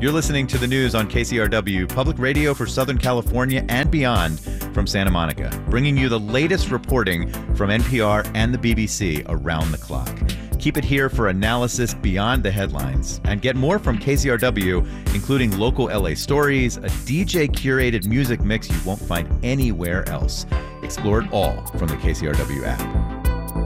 You're listening to the news on KCRW, public radio for Southern California and beyond from Santa Monica, bringing you the latest reporting from NPR and the BBC around the clock. Keep it here for analysis beyond the headlines and get more from KCRW, including local LA stories, a DJ-curated music mix you won't find anywhere else. Explore it all from the KCRW app.